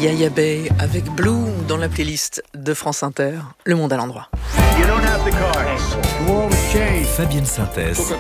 Yaya Bey avec Blue dans la playlist de France Inter, Le Monde à l'endroit. Fabienne Synthèse.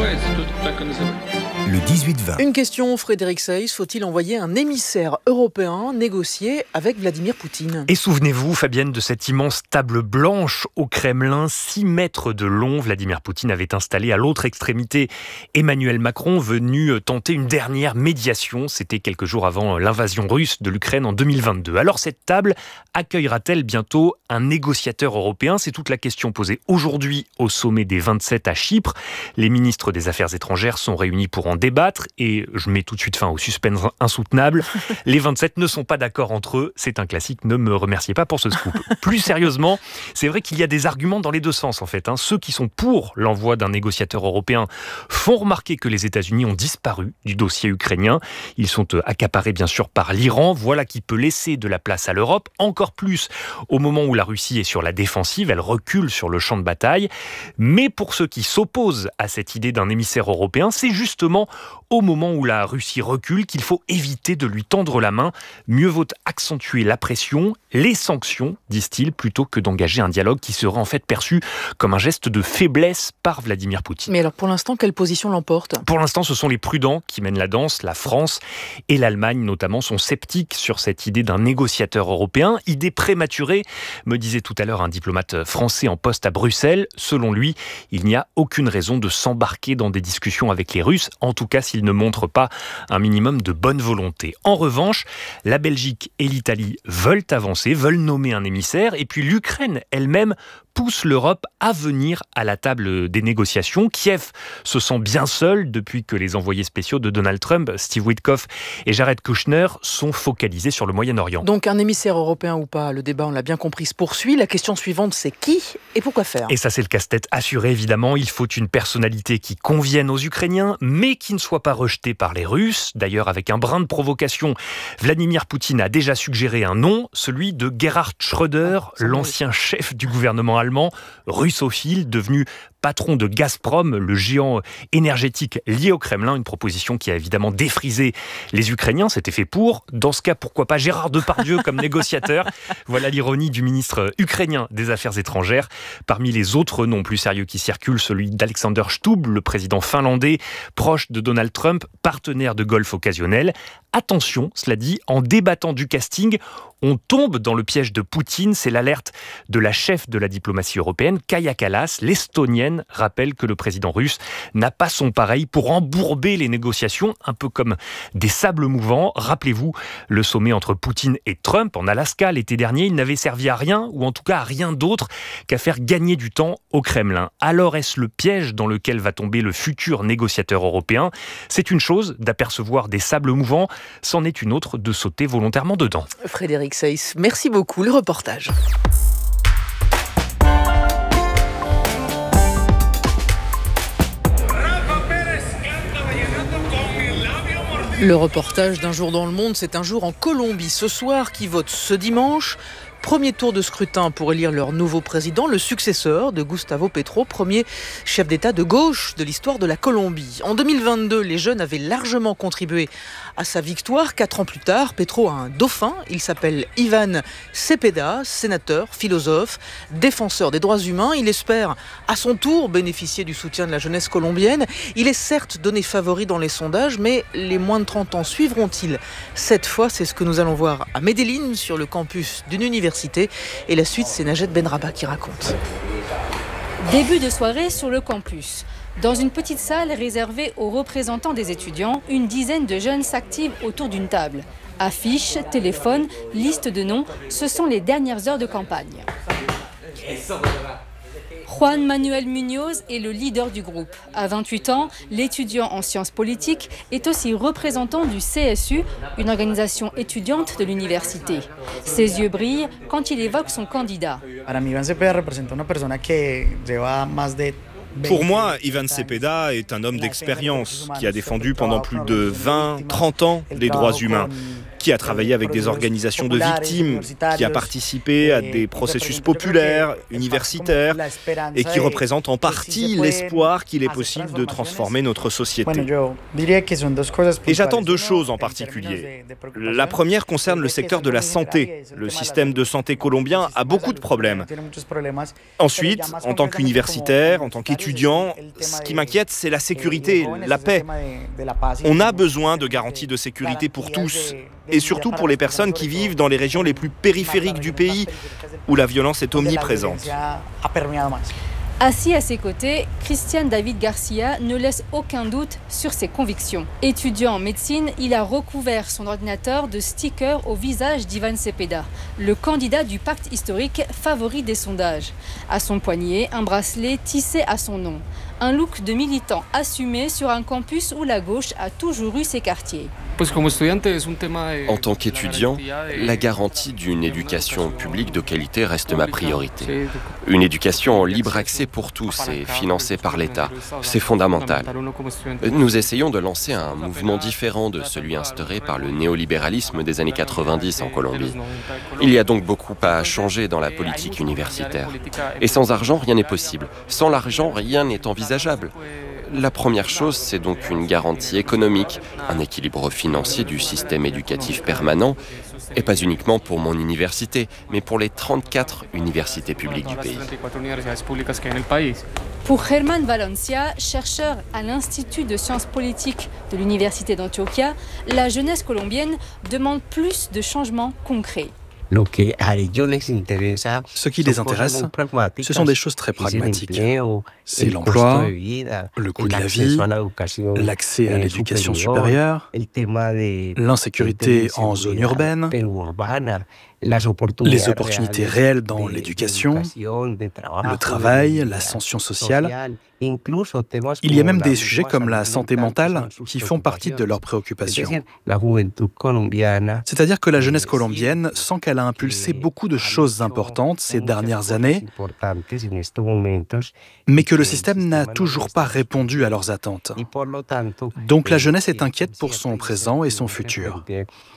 Le 18-20. Une question, Frédéric Seyss, faut-il envoyer un émissaire européen négocier avec Vladimir Poutine ? Et souvenez-vous, Fabienne, de cette immense table blanche au Kremlin, 6 mètres de long. Vladimir Poutine avait installé à l'autre extrémité Emmanuel Macron, venu tenter une dernière médiation. C'était quelques jours avant l'invasion russe de l'Ukraine en 2022. Alors cette table accueillera-t-elle bientôt un négociateur européen ? C'est toute la question posée aujourd'hui au sommet des 27 à Chypre. Les ministres des Affaires étrangères sont réunis pour en débattre et je mets tout de suite fin au suspense insoutenable. Les 27 ne sont pas d'accord entre eux. C'est un classique, ne me remerciez pas pour ce scoop. Plus sérieusement, c'est vrai qu'il y a des arguments dans les deux sens en fait. Ceux qui sont pour l'envoi d'un négociateur européen font remarquer que les États-Unis ont disparu du dossier ukrainien. Ils sont accaparés bien sûr par l'Iran. Voilà qui peut laisser de la place à l'Europe, encore plus au moment où la Russie est sur la défensive. Elle recule sur le champ de bataille. Mais pour ceux qui s'opposent à cette idée d'un émissaire européen, c'est justement au moment où la Russie recule qu'il faut éviter de lui tendre la main. Mieux vaut accentuer la pression, les sanctions, disent-ils, plutôt que d'engager un dialogue qui serait en fait perçu comme un geste de faiblesse par Vladimir Poutine. Mais alors pour l'instant, quelle position l'emporte ? Pour l'instant, ce sont les prudents qui mènent la danse. La France et l'Allemagne notamment sont sceptiques sur cette idée d'un négociateur européen. Idée prématurée, me disait tout à l'heure un diplomate français en poste à Bruxelles. Selon lui, il n'y a aucune raison de s'embarquer dans des discussions avec les Russes, en tout cas s'ils ne montrent pas un minimum de bonne volonté. En revanche, la Belgique et l'Italie veulent avancer, veulent nommer un émissaire, et puis l'Ukraine elle-même pousse l'Europe à venir à la table des négociations. Kiev se sent bien seul depuis que les envoyés spéciaux de Donald Trump, Steve Witkoff et Jared Kushner, sont focalisés sur le Moyen-Orient. Donc un émissaire européen ou pas, le débat, on l'a bien compris, se poursuit. La question suivante, c'est qui et pourquoi faire ? Et ça, c'est le casse-tête assuré, évidemment. Il faut une personnalité qui convienne aux Ukrainiens, mais qui ne soit pas rejetée par les Russes. D'ailleurs, avec un brin de provocation, Vladimir Poutine a déjà suggéré un nom, celui de Gerhard Schröder, l'ancien chef du gouvernement allemand, russophile, devenu patron de Gazprom, le géant énergétique lié au Kremlin, une proposition qui a évidemment défrisé les Ukrainiens, c'était fait pour. Dans ce cas, pourquoi pas Gérard Depardieu comme négociateur ? Voilà l'ironie du ministre ukrainien des Affaires étrangères. Parmi les autres noms plus sérieux qui circulent, celui d'Alexander Stubb, le président finlandais, proche de Donald Trump, partenaire de golf occasionnel. Attention, cela dit, en débattant du casting, on tombe dans le piège de Poutine. C'est l'alerte de la chef de la diplomatie européenne, Kaja Kallas. L'Estonienne rappelle que le président russe n'a pas son pareil pour embourber les négociations, un peu comme des sables mouvants. Rappelez-vous, le sommet entre Poutine et Trump en Alaska l'été dernier, il n'avait servi à rien, ou en tout cas à rien d'autre qu'à faire gagner du temps au Kremlin. Alors est-ce le piège dans lequel va tomber le futur négociateur européen ? C'est une chose d'apercevoir des sables mouvants, c'en est une autre de sauter volontairement dedans. Frédéric Seyss, merci beaucoup. Le reportage. Le reportage d'un jour dans le monde, c'est un jour en Colombie ce soir qui vote ce dimanche. Premier tour de scrutin pour élire leur nouveau président, le successeur de Gustavo Petro, premier chef d'État de gauche de l'histoire de la Colombie. En 2022, les jeunes avaient largement contribué à sa victoire. 4 ans plus tard, Petro a un dauphin. Il s'appelle Iván Cepeda, sénateur, philosophe, défenseur des droits humains. Il espère à son tour bénéficier du soutien de la jeunesse colombienne. Il est certes donné favori dans les sondages, mais les moins de 30 ans suivront-ils cette fois ? C'est ce que nous allons voir à Medellín, sur le campus d'une université. Et la suite, c'est Najed Benrabah qui raconte. Début de soirée sur le campus. Dans une petite salle réservée aux représentants des étudiants, une dizaine de jeunes s'activent autour d'une table. Affiches, téléphones, liste de noms, ce sont les dernières heures de campagne. Juan Manuel Muñoz est le leader du groupe. À 28 ans, l'étudiant en sciences politiques est aussi représentant du CSU, une organisation étudiante de l'université. Ses yeux brillent quand il évoque son candidat. Pour moi, Iván Cepeda est un homme d'expérience qui a défendu pendant plus de 20-30 ans les droits humains, qui a travaillé avec des organisations de victimes, qui a participé à des processus populaires, universitaires, et qui représente en partie l'espoir qu'il est possible de transformer notre société. Et j'attends deux choses en particulier. La première concerne le secteur de la santé. Le système de santé colombien a beaucoup de problèmes. Ensuite, en tant qu'universitaire, en tant qu'étudiant, ce qui m'inquiète, c'est la sécurité, la paix. On a besoin de garanties de sécurité pour tous, et surtout pour les personnes qui vivent dans les régions les plus périphériques du pays, où la violence est omniprésente. Assis à ses côtés, Christian David Garcia ne laisse aucun doute sur ses convictions. Étudiant en médecine, il a recouvert son ordinateur de stickers au visage d'Ivan Cepeda, le candidat du pacte historique favori des sondages. À son poignet, un bracelet tissé à son nom. Un look de militant assumé sur un campus où la gauche a toujours eu ses quartiers. En tant qu'étudiant, la garantie d'une éducation publique de qualité reste ma priorité. Une éducation en libre accès pour tous et financée par l'État, c'est fondamental. Nous essayons de lancer un mouvement différent de celui instauré par le néolibéralisme des années 90 en Colombie. Il y a donc beaucoup à changer dans la politique universitaire. Et sans argent, rien n'est possible. Sans l'argent, rien n'est envisageable. La première chose, c'est donc une garantie économique, un équilibre financier du système éducatif permanent, et pas uniquement pour mon université, mais pour les 34 universités publiques du pays. Pour Germán Valencia, chercheur à l'Institut de sciences politiques de l'Université d'Antioquia, la jeunesse colombienne demande plus de changements concrets. Ce qui les intéresse, ce sont des choses très pragmatiques. C'est l'emploi, le coût de la vie, l'accès à l'éducation supérieure, l'insécurité en zone urbaine, les opportunités réelles dans l'éducation, le travail, l'ascension sociale. Il y a même des sujets comme la santé mentale qui font partie de leurs préoccupations. C'est-à-dire que la jeunesse colombienne sent qu'elle a impulsé beaucoup de choses importantes ces dernières années, mais que le système n'a toujours pas répondu à leurs attentes. Donc la jeunesse est inquiète pour son présent et son futur.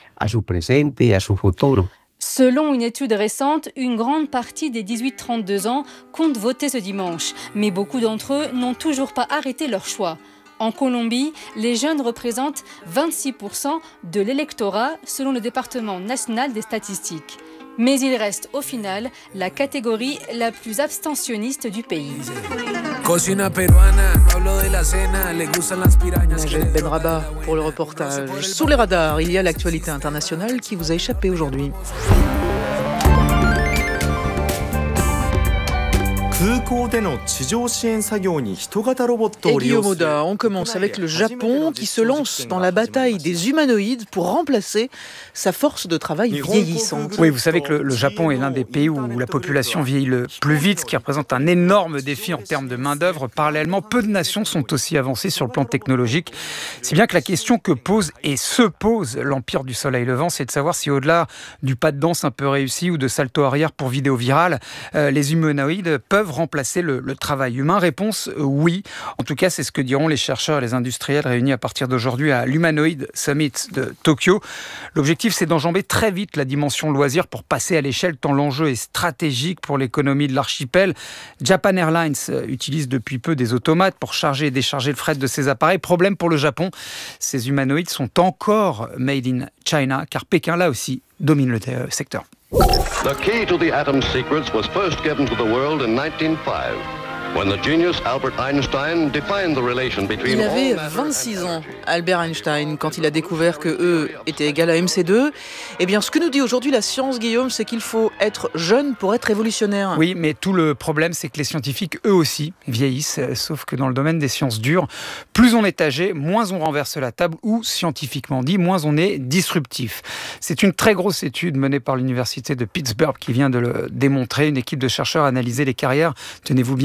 Selon une étude récente, une grande partie des 18-32 ans comptent voter ce dimanche, mais beaucoup d'entre eux n'ont toujours pas arrêté leur choix. En Colombie, les jeunes représentent 26% de l'électorat selon le département national des statistiques. Mais ils restent au final la catégorie la plus abstentionniste du pays. Najed Benrabah pour le reportage. Sous les radars, il y a l'actualité internationale qui vous a échappé aujourd'hui. Et Guillaume Oda, on commence avec le Japon qui se lance dans la bataille des humanoïdes pour remplacer sa force de travail vieillissante. Oui, vous savez que le Japon est l'un des pays où la population vieillit le plus vite, ce qui représente un énorme défi en termes de main-d'œuvre. Parallèlement, peu de nations sont aussi avancées sur le plan technologique. Si bien que la question que pose et se pose l'Empire du Soleil Levant, c'est de savoir si au-delà du pas de danse un peu réussi ou de salto arrière pour vidéo virale, les humanoïdes peuvent remplacer le travail humain. Réponse oui. En tout cas, c'est ce que diront les chercheurs et les industriels réunis à partir d'aujourd'hui à l'Humanoid Summit de Tokyo. L'objectif, c'est d'enjamber très vite la dimension loisir pour passer à l'échelle, tant l'enjeu est stratégique pour l'économie de l'archipel. Japan Airlines utilise depuis peu des automates pour charger et décharger le fret de ses appareils. Problème pour le Japon, ces humanoïdes sont encore made in China, car Pékin, là aussi, domine le secteur. The key to the atom's secrets was first given to the world in 1905. When the genius Albert Einstein defined the relation between Il avait 26 ans, Albert Einstein, quand il a découvert que E était égal à MC2. Eh bien, ce que nous dit aujourd'hui la science, Guillaume, c'est qu'il faut être jeune pour être révolutionnaire. Oui, mais tout le problème, c'est que les scientifiques, eux aussi, vieillissent. Sauf que dans le domaine des sciences dures, plus on est âgé, moins on renverse la table, ou, scientifiquement dit, moins on est disruptif. C'est une très grosse étude menée par l'université de Pittsburgh qui vient de le démontrer. Une équipe de chercheurs a analysé les carrières, tenez-vous bien, de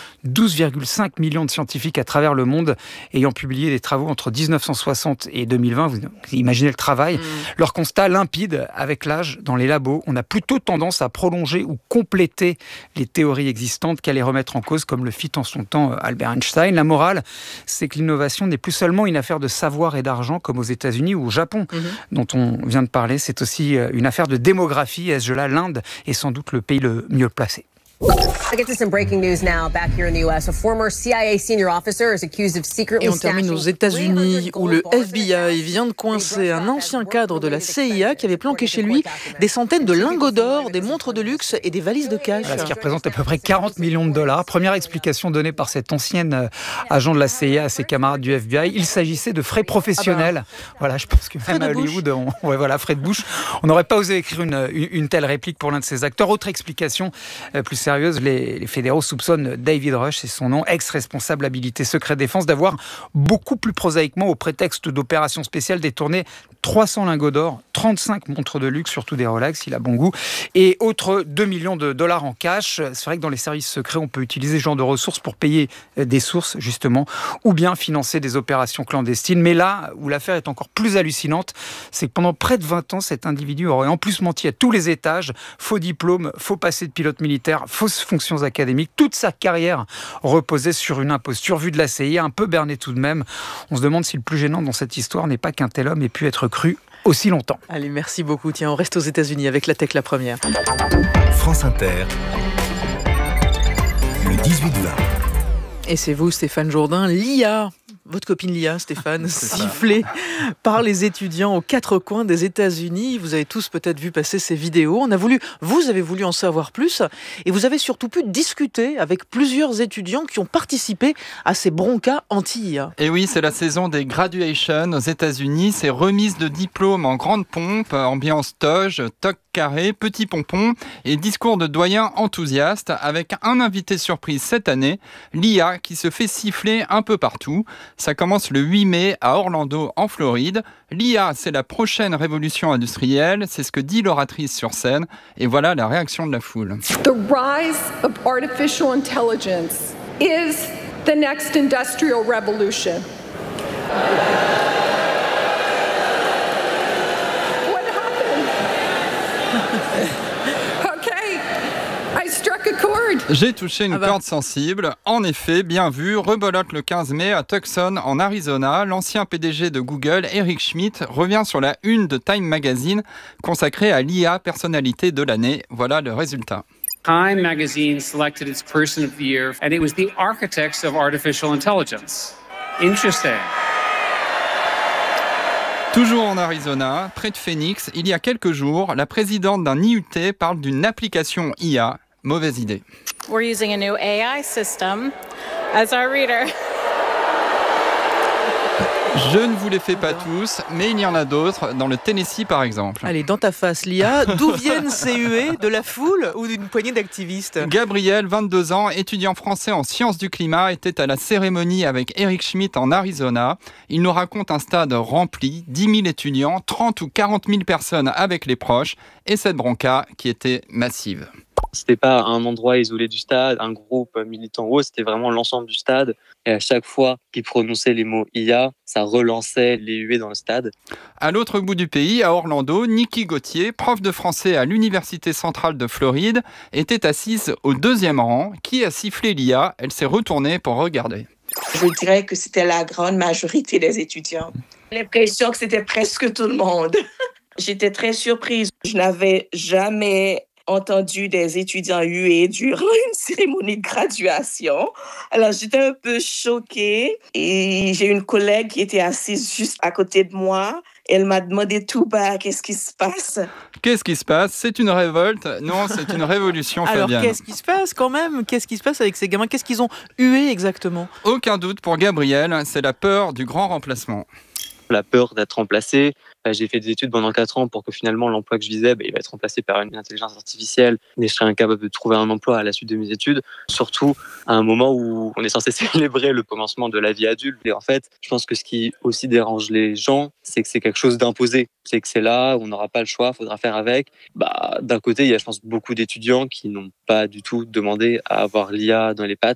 12,5 millions de scientifiques à travers le monde ayant publié des travaux entre 1960 et 2020. Vous imaginez le travail. Leur constat limpide, avec l'âge, dans les labos, on a plutôt tendance à prolonger ou compléter les théories existantes qu'à les remettre en cause, comme le fit en son temps Albert Einstein. La morale, c'est que l'innovation n'est plus seulement une affaire de savoir et d'argent, comme aux États-Unis ou au Japon, dont on vient de parler. C'est aussi une affaire de démographie. À ce jeu-là, l'Inde est sans doute le pays le mieux placé. Et on termine aux États-Unis où le FBI vient de coincer un ancien cadre de la CIA qui avait planqué chez lui des centaines de lingots d'or, des montres de luxe et des valises de cash. Voilà, ce qui représente à peu près 40 millions de dollars. Première explication donnée par cet ancien agent de la CIA à ses camarades du FBI. Il s'agissait de frais professionnels. Voilà, je pense que même à Hollywood, frais de bouche. On n'aurait pas osé écrire une telle réplique pour l'un de ses acteurs. Autre explication plus sérieuse, les fédéraux soupçonnent David Rush, c'est son nom, ex-responsable habilité secret défense, d'avoir beaucoup plus prosaïquement, au prétexte d'opérations spéciales, détourné 300 lingots d'or, 35 montres de luxe, surtout des Rolex, il a bon goût, et autres 2 millions de dollars en cash. C'est vrai que dans les services secrets, on peut utiliser ce genre de ressources pour payer des sources, justement, ou bien financer des opérations clandestines. Mais là où l'affaire est encore plus hallucinante, c'est que pendant près de 20 ans, cet individu aurait en plus menti à tous les étages. Faux diplôme, faux passé de pilote militaire, fausses fonctions académiques. Toute sa carrière reposait sur une imposture. Vue de la CIA, un peu berné tout de même. On se demande si le plus gênant dans cette histoire n'est pas qu'un tel homme ait pu être cru aussi longtemps. Allez, merci beaucoup. Tiens, on reste aux États-Unis avec la tech la première. France Inter, le 18-20. Et c'est vous, Stéphane Jourdain, l'IA. Votre copine Lia, Stéphane, sifflée par les étudiants aux quatre coins des États-Unis. Vous avez tous peut-être vu passer ces vidéos. Vous avez voulu en savoir plus et vous avez surtout pu discuter avec plusieurs étudiants qui ont participé à ces broncas anti-IA. Et oui, c'est la saison des graduations aux États-Unis. C'est remise de diplômes en grande pompe, ambiance toge, toc carré, petit pompon et discours de doyens enthousiastes avec un invité surprise cette année, l'IA qui se fait siffler un peu partout. Ça commence le 8 mai à Orlando, en Floride. L'IA, c'est la prochaine révolution industrielle, c'est ce que dit l'oratrice sur scène. Et voilà la réaction de la foule. The rise of artificial intelligence is the next industrial revolution. What happened? Okay, I struck a chord. J'ai touché une corde sensible. En effet, bien vu, rebolote le 15 mai à Tucson, en Arizona. L'ancien PDG de Google, Eric Schmidt, revient sur la une de Time Magazine consacrée à l'IA personnalité de l'année. Voilà le résultat. Time Magazine selected its person of the year, and it was the architects of artificial intelligence. Interesting. Toujours en Arizona, près de Phoenix, il y a quelques jours, la présidente d'un IUT parle d'une application IA. Mauvaise idée. We're using a new AI system as our reader. Je ne vous les fais pas tous, mais il y en a d'autres, dans le Tennessee par exemple. Allez, dans ta face, Lia, d'où viennent ces huées? De la foule ou d'une poignée d'activistes? Gabriel, 22 ans, étudiant français en sciences du climat, était à la cérémonie avec Eric Schmidt en Arizona. Il nous raconte un stade rempli, 10 000 étudiants, 30 ou 40 000 personnes avec les proches, et cette bronca qui était massive. C'était pas un endroit isolé du stade, un groupe militant ou autre, c'était vraiment l'ensemble du stade. Et à chaque fois qu'il prononçait les mots IA, ça relançait les huées dans le stade. À l'autre bout du pays, à Orlando, Niki Gauthier, prof de français à l'Université centrale de Floride, était assise au 2e rang. Qui a sifflé l'IA? Elle s'est retournée pour regarder. Je dirais que c'était la grande majorité des étudiants. J'ai l'impression que c'était presque tout le monde. J'étais très surprise. Je n'avais jamais entendu des étudiants huer durant une cérémonie de graduation. Alors, j'étais un peu choquée et j'ai une collègue qui était assise juste à côté de moi. Elle m'a demandé tout bas, qu'est-ce qui se passe? Qu'est-ce qui se passe? C'est une révolte? Non, c'est une révolution, Fabienne. Alors, qu'est-ce qui se passe quand même? Qu'est-ce qui se passe avec ces gamins? Qu'est-ce qu'ils ont hué exactement? Aucun doute pour Gabriel, c'est la peur du grand remplacement. La peur d'être remplacé. J'ai fait des études pendant 4 ans pour que finalement l'emploi que je visais, il va être remplacé par une intelligence artificielle et je serai incapable de trouver un emploi à la suite de mes études, surtout à un moment où on est censé célébrer le commencement de la vie adulte. Et en fait, je pense que ce qui aussi dérange les gens, c'est que c'est quelque chose d'imposé. C'est que c'est là, on n'aura pas le choix, il faudra faire avec. D'un côté, il y a, je pense, beaucoup d'étudiants qui n'ont pas du tout demandé à avoir l'IA dans les pattes.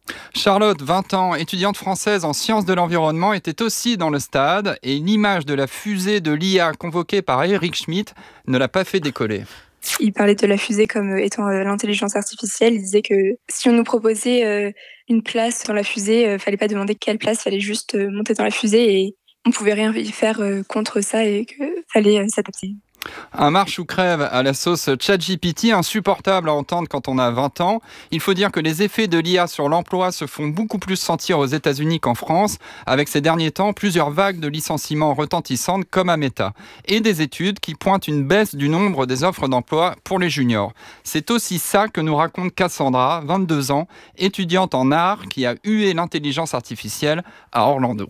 Charlotte, 20 ans, étudiante française en sciences de l'environnement, était aussi dans le stade et l'image de la fusée de l'IA convoquée par Eric Schmidt ne l'a pas fait décoller. Il parlait de la fusée comme étant l'intelligence artificielle. Il disait que si on nous proposait une place dans la fusée, fallait pas demander quelle place, fallait juste monter dans la fusée et on pouvait rien faire contre ça et qu'il fallait s'adapter. Un marche ou crève à la sauce ChatGPT, insupportable à entendre quand on a 20 ans. Il faut dire que les effets de l'IA sur l'emploi se font beaucoup plus sentir aux États-Unis qu'en France, avec ces derniers temps plusieurs vagues de licenciements retentissantes comme à Meta, et des études qui pointent une baisse du nombre des offres d'emploi pour les juniors. C'est aussi ça que nous raconte Cassandra, 22 ans, étudiante en art qui a hué l'intelligence artificielle à Orlando.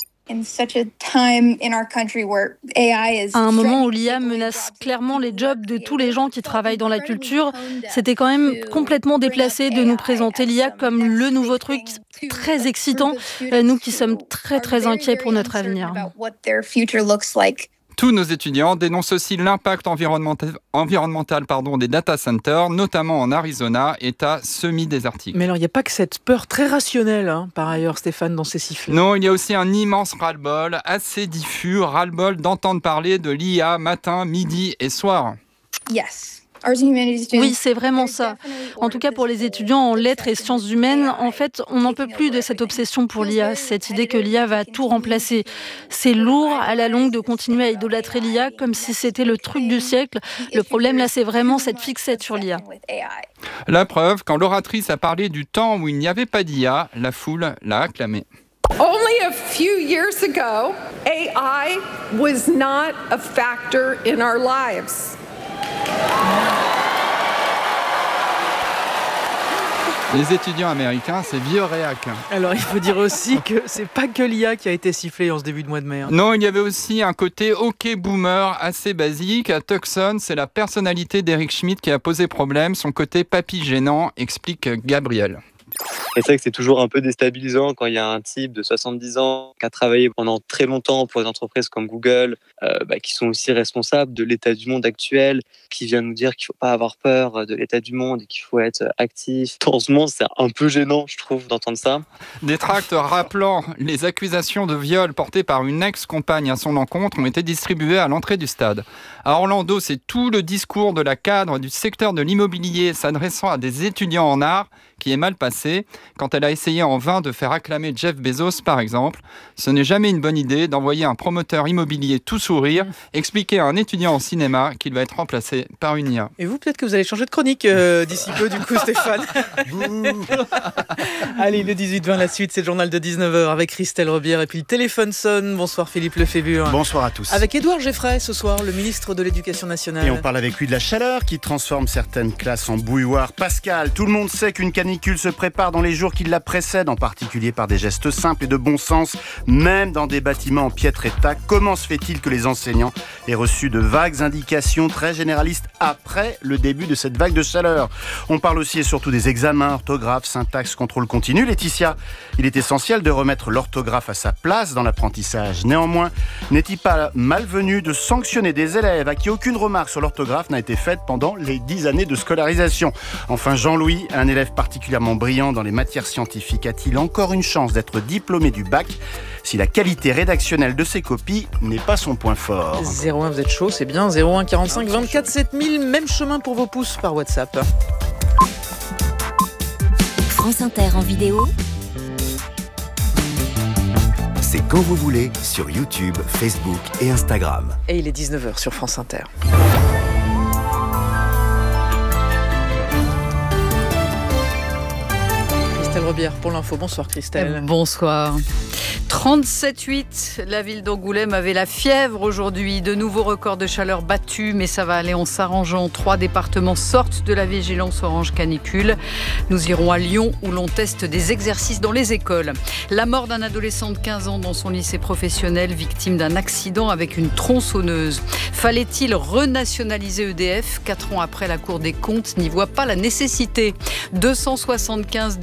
À un moment où l'IA menace clairement les jobs de tous les gens qui travaillent dans la culture, c'était quand même complètement déplacé de nous présenter l'IA comme le nouveau truc très excitant, nous qui sommes très très inquiets pour notre avenir. Tous nos étudiants dénoncent aussi l'impact environnemental des data centers, notamment en Arizona, État semi-désertique. Mais alors, il n'y a pas que cette peur très rationnelle, par ailleurs, Stéphane, dans ces sifflets. Non, il y a aussi un immense ras-le-bol, assez diffus, ras-le-bol d'entendre parler de l'IA matin, midi et soir. Oui, c'est vraiment ça. En tout cas, pour les étudiants en lettres et sciences humaines, en fait, on n'en peut plus de cette obsession pour l'IA, cette idée que l'IA va tout remplacer. C'est lourd, à la longue, de continuer à idolâtrer l'IA comme si c'était le truc du siècle. Le problème, là, c'est vraiment cette fixette sur l'IA. La preuve, quand l'oratrice a parlé du temps où il n'y avait pas d'IA, la foule l'a acclamée. Only a few years ago, AI was not a factor in our lives. Les étudiants américains, c'est vieux réac. Alors, il faut dire aussi que c'est pas que l'IA qui a été sifflée en ce début de mois de mai. Non, il y avait aussi un côté OK boomer assez basique. À Tucson, c'est la personnalité d'Eric Schmidt qui a posé problème. Son côté papy gênant, explique Gabriel. Et c'est vrai que c'est toujours un peu déstabilisant quand il y a un type de 70 ans qui a travaillé pendant très longtemps pour des entreprises comme Google, qui sont aussi responsables de l'état du monde actuel, qui vient nous dire qu'il ne faut pas avoir peur de l'état du monde et qu'il faut être actif. Dans ce monde, c'est un peu gênant, je trouve, d'entendre ça. Des tracts rappelant les accusations de viol portées par une ex-compagne à son encontre ont été distribués à l'entrée du stade. À Orlando, c'est tout le discours de la cadre du secteur de l'immobilier s'adressant à des étudiants en art qui est mal passé quand elle a essayé en vain de faire acclamer Jeff Bezos, par exemple. Ce n'est jamais une bonne idée d'envoyer un promoteur immobilier tout sourire expliquer à un étudiant en cinéma qu'il va être remplacé par une IA. Et vous, peut-être que vous allez changer de chronique d'ici peu, du coup, Stéphane. Allez, le 18-20, la suite, c'est le journal de 19h avec Christelle Robière et puis le téléphone sonne. Bonsoir Philippe Lefébure. Bonsoir à tous. Avec Édouard Geffray ce soir, le ministre de l'Éducation nationale. Et on parle avec lui de la chaleur qui transforme certaines classes en bouilloire. Pascal, tout le monde sait qu'une canicule se prépare dans les jours qui la précèdent, en particulier par des gestes simples et de bon sens, même dans des bâtiments en piètre état. Comment se fait-il que les enseignants aient reçu de vagues indications très généralistes après le début de cette vague de chaleur? On parle aussi et surtout des examens, orthographe, syntaxe, contrôle continu. Laetitia, il est essentiel de remettre l'orthographe à sa place dans l'apprentissage. Néanmoins, n'est-il pas malvenu de sanctionner des élèves à qui aucune remarque sur l'orthographe n'a été faite pendant les 10 années de scolarisation? Enfin, Jean-Louis, un élève particulièrement brillant dans les matières scientifiques, a-t-il encore une chance d'être diplômé du bac si la qualité rédactionnelle de ses copies n'est pas son point fort? 01, vous êtes chaud, c'est bien. 01 45 24 7000, même chemin pour vos pouces par WhatsApp. France Inter en vidéo. C'est quand vous voulez sur YouTube, Facebook et Instagram. Et il est 19h sur France Inter. Christelle Robière pour l'info. Bonsoir Christelle. Bonsoir. 37,8, la ville d'Angoulême avait la fièvre aujourd'hui. De nouveaux records de chaleur battus, mais ça va aller en s'arrangeant. 3 départements sortent de la vigilance orange canicule. Nous irons à Lyon où l'on teste des exercices dans les écoles. La mort d'un adolescent de 15 ans dans son lycée professionnel, victime d'un accident avec une tronçonneuse. Fallait-il renationaliser EDF? 4 ans après, la Cour des comptes n'y voit pas la nécessité. 275 détenus ont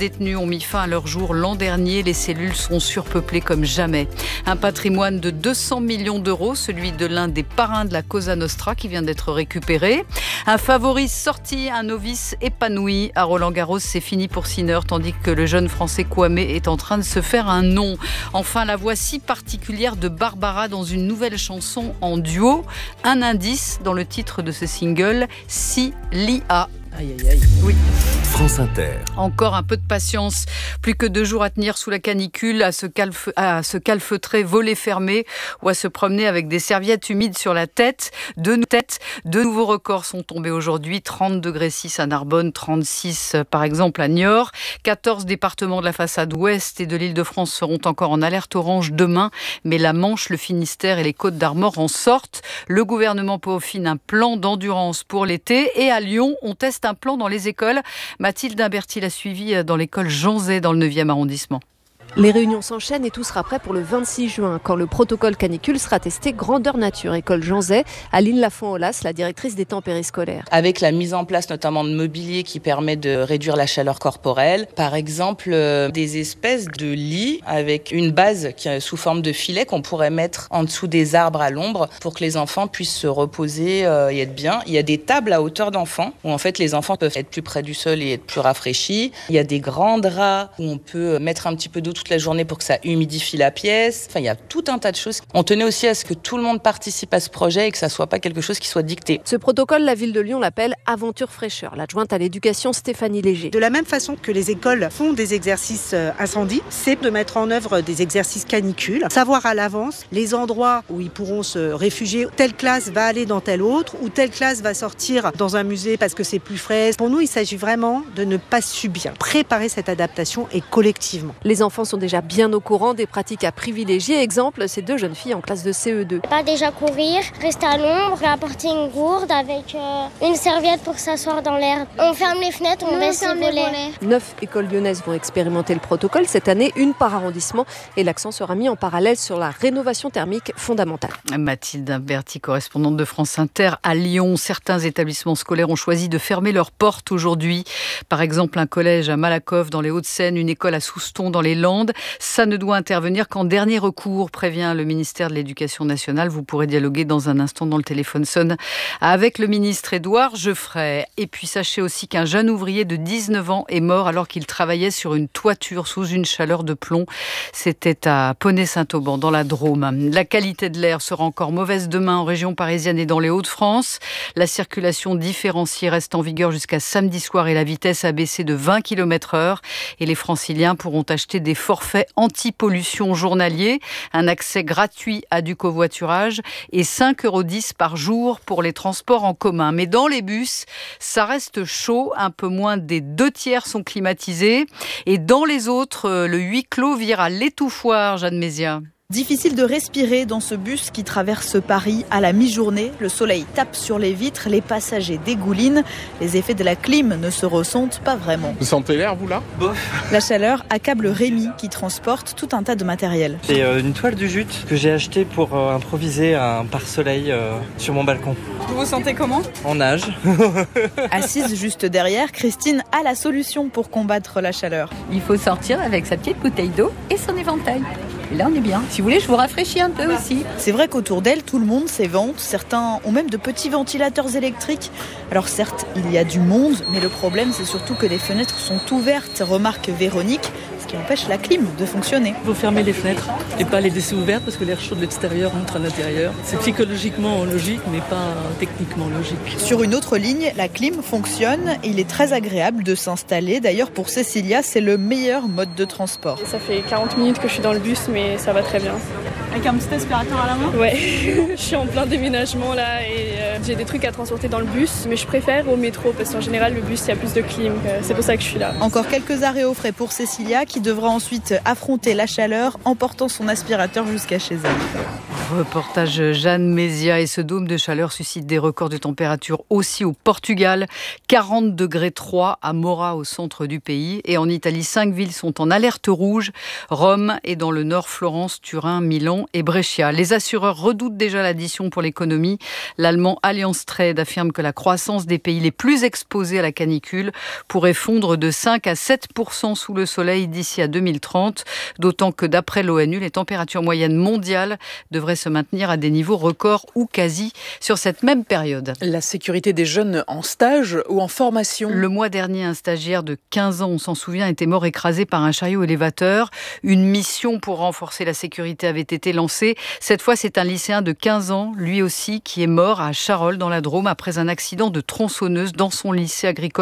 ont mis fin à leur jour l'an dernier. Les cellules sont surpeuplées comme jamais. Un patrimoine de 200 millions d'euros, celui de l'un des parrains de la Cosa Nostra qui vient d'être récupéré. Un favori sorti, un novice épanoui. À Roland-Garros, c'est fini pour Sinner, tandis que le jeune français Kouamé est en train de se faire un nom. Enfin, la voix si particulière de Barbara dans une nouvelle chanson en duo. Un indice dans le titre de ce single, Si Lia. Aïe, aïe, aïe. Oui. France Inter. Encore un peu de patience. Plus que 2 jours à tenir sous la canicule, à se calfeutrer, volet fermé ou à se promener avec des serviettes humides sur la tête. De nouveaux records sont tombés aujourd'hui. 30,6 à Narbonne, 36 par exemple à Niort. 14 départements de la façade ouest et de l'Île-de-France seront encore en alerte orange demain. Mais la Manche, le Finistère et les Côtes-d'Armor en sortent. Le gouvernement peaufine un plan d'endurance pour l'été. Et à Lyon, on teste un plan dans les écoles. Mathilde Imberti l'a suivi dans l'école Jean Zay dans le 9e arrondissement. Les réunions s'enchaînent et tout sera prêt pour le 26 juin, quand le protocole canicule sera testé grandeur nature. École Jean Zay, Aline Lafont-Olas, la directrice des temps périscolaires. Avec la mise en place notamment de mobilier qui permet de réduire la chaleur corporelle. Par exemple, des espèces de lits avec une base qui est sous forme de filet qu'on pourrait mettre en dessous des arbres à l'ombre pour que les enfants puissent se reposer et être bien. Il y a des tables à hauteur d'enfants où en fait les enfants peuvent être plus près du sol et être plus rafraîchis. Il y a des grands draps où on peut mettre un petit peu d'eau toute la journée pour que ça humidifie la pièce. Enfin, il y a tout un tas de choses. On tenait aussi à ce que tout le monde participe à ce projet et que ça soit pas quelque chose qui soit dicté. Ce protocole, la ville de Lyon l'appelle Aventure Fraîcheur. L'adjointe à l'éducation Stéphanie Léger. De la même façon que les écoles font des exercices incendie, c'est de mettre en œuvre des exercices canicules. Savoir à l'avance les endroits où ils pourront se réfugier. Telle classe va aller dans telle autre ou telle classe va sortir dans un musée parce que c'est plus frais. Pour nous, il s'agit vraiment de ne pas subir. Préparer cette adaptation et collectivement. Les enfants sont déjà bien au courant des pratiques à privilégier. Exemple, ces 2 jeunes filles en classe de CE2. Pas déjà courir, rester à l'ombre, apporter une gourde avec une serviette pour s'asseoir dans l'herbe. On ferme les fenêtres, on baisse les volets. 9 écoles lyonnaises vont expérimenter le protocole. Cette année, une par arrondissement. Et l'accent sera mis en parallèle sur la rénovation thermique fondamentale. Mathilde Imberti, correspondante de France Inter à Lyon. Certains établissements scolaires ont choisi de fermer leurs portes aujourd'hui. Par exemple, un collège à Malakoff dans les Hauts-de-Seine, une école à Souston dans les Landes. Ça ne doit intervenir qu'en dernier recours, prévient le ministère de l'Éducation nationale. Vous pourrez dialoguer dans un instant dans le téléphone sonne avec le ministre Édouard Geoffrey. Et puis sachez aussi qu'un jeune ouvrier de 19 ans est mort alors qu'il travaillait sur une toiture sous une chaleur de plomb. C'était à Poney-Saint-Auban, dans la Drôme. La qualité de l'air sera encore mauvaise demain en région parisienne et dans les Hauts-de-France. La circulation différenciée reste en vigueur jusqu'à samedi soir et la vitesse a baissé de 20 km/h. Et les franciliens pourront acheter des forfaits anti-pollution journalier, un accès gratuit à du covoiturage et 5,10 € par jour pour les transports en commun. Mais dans les bus, ça reste chaud, un peu moins des 2/3 sont climatisés. Et dans les autres, le huis clos vire à l'étouffoir, Jeanne Mézia. Difficile de respirer dans ce bus qui traverse Paris à la mi-journée. Le soleil tape sur les vitres, les passagers dégoulinent. Les effets de la clim ne se ressentent pas vraiment. Vous sentez l'air, vous, là ? Bof. La chaleur accable Rémi qui transporte tout un tas de matériel. C'est une toile du jute que j'ai achetée pour improviser un pare-soleil sur mon balcon. Vous vous sentez comment ? En nage. Assise juste derrière, Christine a la solution pour combattre la chaleur. Il faut sortir avec sa petite bouteille d'eau et son éventail. Et là, on est bien. Si vous voulez, je vous rafraîchis un peu aussi. C'est vrai qu'autour d'elle, tout le monde s'évente. Certains ont même de petits ventilateurs électriques. Alors certes, il y a du monde, mais le problème, c'est surtout que les fenêtres sont ouvertes, remarque Véronique, ce qui empêche la clim de fonctionner. Il faut fermer les fenêtres et pas les laisser ouvertes parce que l'air chaud de l'extérieur entre à l'intérieur. C'est psychologiquement logique, mais pas techniquement logique. Sur une autre ligne, la clim fonctionne. Il est très agréable de s'installer. D'ailleurs, pour Cécilia, c'est le meilleur mode de transport. Ça fait 40 minutes que je suis dans le bus, mais ça va très bien. Avec un petit aspirateur à la main ? Ouais, je suis en plein déménagement là et j'ai des trucs à transporter dans le bus, mais je préfère au métro parce qu'en général le bus il y a plus de clim, c'est pour ça que je suis là. Encore quelques arrêts au frais pour Cécilia qui devra ensuite affronter la chaleur en portant son aspirateur jusqu'à chez elle. Reportage Jeanne Mézia. Et ce dôme de chaleur suscite des records de température aussi au Portugal. 40,3 degrés à Mora, au centre du pays. Et en Italie, 5 villes sont en alerte rouge. Rome et dans le nord, Florence, Turin, Milan et Brescia. Les assureurs redoutent déjà l'addition pour l'économie. L'allemand Allianz Trade affirme que la croissance des pays les plus exposés à la canicule pourrait fondre de 5 à 7% sous le soleil d'ici à 2030. D'autant que d'après l'ONU, les températures moyennes mondiales devraient se maintenir à des niveaux records ou quasi sur cette même période. La sécurité des jeunes en stage ou en formation. Le mois dernier, un stagiaire de 15 ans, on s'en souvient, était mort écrasé par un chariot élévateur. Une mission pour renforcer la sécurité avait été lancée. Cette fois, c'est un lycéen de 15 ans, lui aussi, qui est mort à Charolles dans la Drôme après un accident de tronçonneuse dans son lycée agricole.